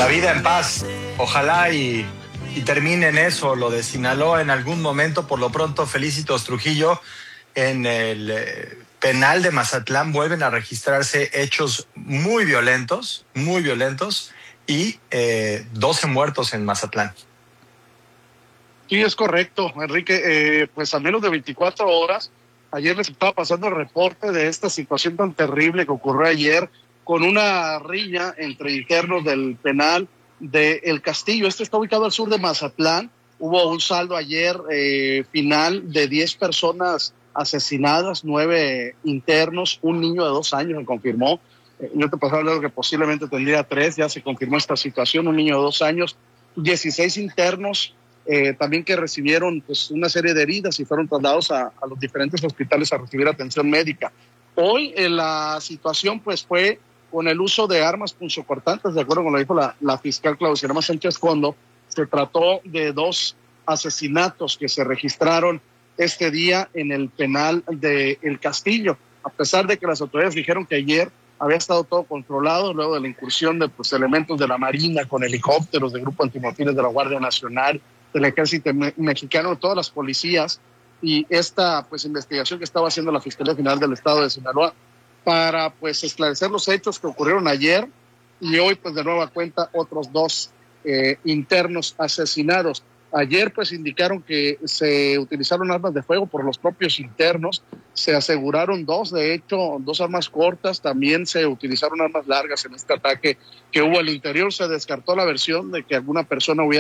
la vida en paz. Ojalá y termine en eso, lo de Sinaloa en algún momento. Por lo pronto, Felicitos Trujillo, en el penal de Mazatlán vuelven a registrarse hechos muy violentos, y 12 muertos en Mazatlán. Sí, es correcto, Enrique. Pues a menos de 24 horas, ayer les estaba pasando el reporte de esta situación tan terrible que ocurrió ayer con una riña entre internos del penal de El Castillo. Este está ubicado al sur de Mazatlán. Hubo un saldo ayer final de 10 personas asesinadas, 9 internos, un niño de 2 años, me confirmó. Yo te pasaba algo que posiblemente tendría 3, ya se confirmó esta situación, un niño de 2 años, 16 internos, también que recibieron pues una serie de heridas y fueron trasladados a los diferentes hospitales a recibir atención médica. Hoy la situación pues fue con el uso de armas punzocortantes, de acuerdo con lo que dijo la fiscal Claudia Sánchez Fondo. Se trató de 2 asesinatos que se registraron este día en el penal de El Castillo, a pesar de que las autoridades dijeron que ayer había estado todo controlado luego de la incursión de elementos de la Marina con helicópteros, del Grupo Antimotines de la Guardia Nacional, del Ejército Mexicano, de todas las policías, y esta investigación que estaba haciendo la Fiscalía General del Estado de Sinaloa para esclarecer los hechos que ocurrieron ayer, y hoy de nueva cuenta otros 2 internos asesinados. Ayer indicaron que se utilizaron armas de fuego por los propios internos, se aseguraron 2, de hecho 2 armas cortas, también se utilizaron armas largas en este ataque que hubo al interior. Se descartó la versión de que alguna persona hubiera